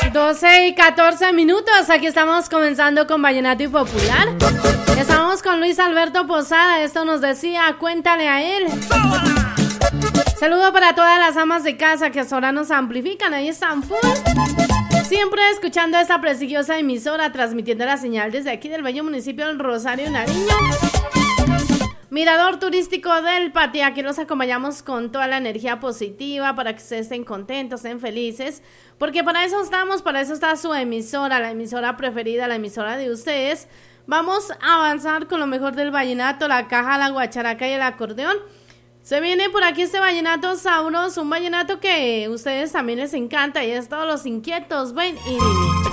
12:14. Aquí estamos comenzando con Vallenato y Popular. Estamos con Luis Alberto Posada. Esto nos decía, cuéntale a él. Saludo para todas las amas de casa que ahora nos amplifican. Ahí están full. Siempre escuchando esta prestigiosa emisora, transmitiendo la señal desde aquí del bello municipio del Rosario, Nariño. Mirador turístico del Patí. Aquí los acompañamos con toda la energía positiva para que ustedes estén contentos, estén felices, porque para eso estamos, para eso está su emisora, la emisora preferida, la emisora de ustedes. Vamos a avanzar con lo mejor del vallenato, la caja, la guacharaca y el acordeón. Se viene por aquí este vallenato sabroso, un vallenato que a ustedes también les encanta, y es todos los inquietos, ven y dime.